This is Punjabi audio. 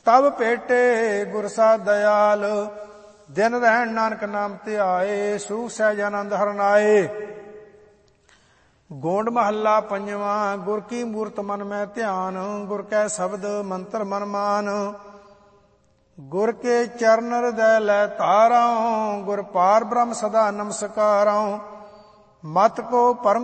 ਤਬ ਭੇਟੇ ਗੁਰ ਸਾ ਦਇਆਲ, ਦਿਨ ਰਹਿਣ ਨਾਨਕ ਨਾਮ ਧਿਆਏ, ਸੂਖ ਸਹਿਜ ਆਨੰਦ ਹਰਿ ਨਾਏ। ਗੋਂਡ ਮਹੱਲਾ ਪੰਜਵਾਂ। ਗੁਰ ਕੀ ਮੂਰਤ ਮਨ ਮੈਂ ਧਿਆਨ, ਗੁਰ ਕੈ ਸ਼ਬਦ ਮੰਤਰ ਮਨ ਮਾਨ। ਗੁਰ ਕੇ ਚਰਨ ਹਿਰਦੈ ਲੈ ਧਾਰਉ, ਗੁਰ ਪਾਰ ਬ੍ਰਹਮ ਸਦਾ ਨਮਸਕਾਰਉ। ਮਤ ਕੋ ਪਰਮ